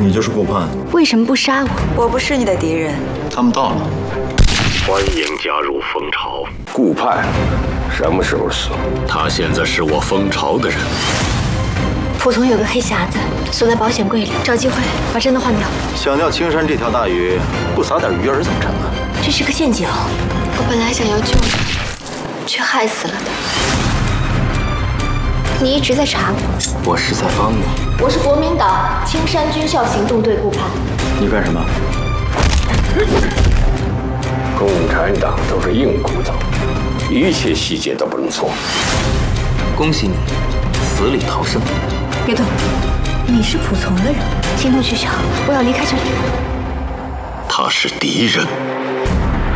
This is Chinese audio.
你就是顾盼， 为什么不杀我？ 我不是你的敌人。 他们到了。 欢迎加入蜂巢。 顾盼什么时候死？ 他现在是我蜂巢的人。 蒲从有个黑匣子，锁在保险柜里，找机会把真的换掉。 想钓青山这条大鱼，不撒点鱼饵怎么成啊？ 这是个陷阱，我本来想要救他，却害死了他。你一直在查我， 我是在帮你。 我是国民党青山军校行动队顾盼。 你干什么？ 共产党都是硬骨头，一切细节都不能错。 恭喜你，死里逃生。 别动，你是蒲从的人。行动取消，我要离开这里。 他是敌人。